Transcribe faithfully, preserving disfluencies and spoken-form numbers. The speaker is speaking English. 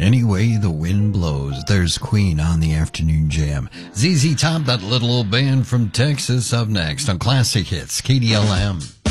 Any way the wind blows, there's Queen on the afternoon jam. Z Z Top, that little old band from Texas, up next on Classic Hits, K D L M.